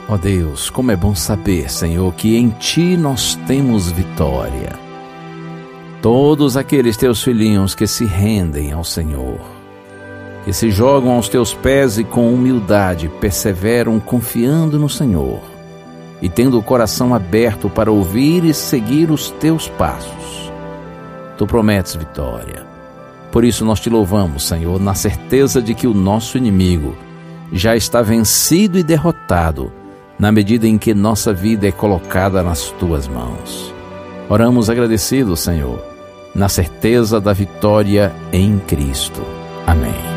Ó Deus, como é bom saber, Senhor, que em Ti nós temos vitória. Todos aqueles Teus filhinhos que se rendem ao Senhor, que se jogam aos Teus pés e com humildade perseveram confiando no Senhor e tendo o coração aberto para ouvir e seguir os Teus passos. Tu prometes vitória. Por isso nós Te louvamos, Senhor, na certeza de que o nosso inimigo já está vencido e derrotado, na medida em que nossa vida é colocada nas Tuas mãos. Oramos agradecidos, Senhor, na certeza da vitória em Cristo. Amém.